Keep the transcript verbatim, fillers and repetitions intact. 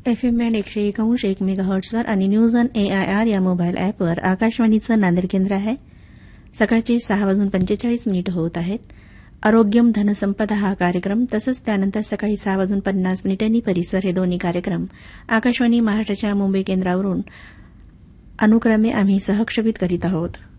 F M band एकशे एक अंश एक मेगाहर्ट्सवर आणि न्यूज ऑन एआयआर या मोबाईल अॅपवर आकाशवाणीचं नांदेड केंद्र आहे. सकाळचे सहा वाजून पंचेचाळीस मिनिट होत आहेत. आरोग्यम धनसंपदा हा कार्यक्रम तसंच त्यानंतर सकाळी सहा वाजून पन्नास मिनिटांनी परिसर हे दोन्ही कार्यक्रम आकाशवाणी महाराष्ट्राच्या मुंबई केंद्रावरून अनुक्रमे आम्ही सहक्षेपित करीत आहोत.